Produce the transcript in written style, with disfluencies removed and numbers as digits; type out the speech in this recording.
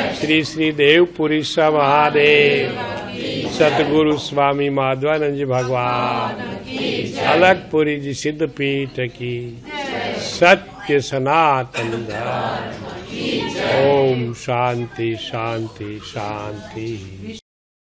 श्री श्री देवपुरी सा महादेव, सतगुरु स्वामी माधवानंद जी भगवान, अलगपुरी जी सिद्ध पीठ की, सत्य सनातन धर्म। ओम शांति शांति शांति।